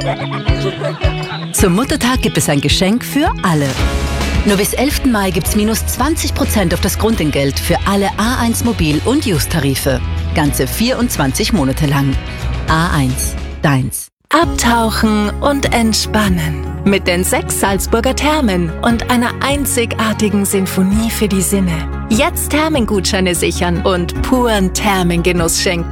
Zum Muttertag gibt es ein Geschenk für alle. Nur bis 11. Mai gibt's minus 20% auf das Grundentgelt für alle A1 Mobil- und Use-Tarife. Ganze 24 Monate lang. A1, deins. Abtauchen und entspannen. Mit den 6 Salzburger Thermen und einer einzigartigen Sinfonie für die Sinne. Jetzt Thermengutscheine sichern und puren Thermengenuss schenken.